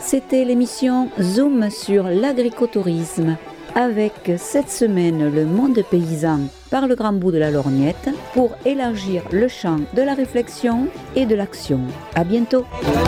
C'était l'émission Zoom sur l'agricotourisme, avec cette semaine le monde paysan par le grand bout de la lorgnette pour élargir le champ de la réflexion et de l'action. À bientôt.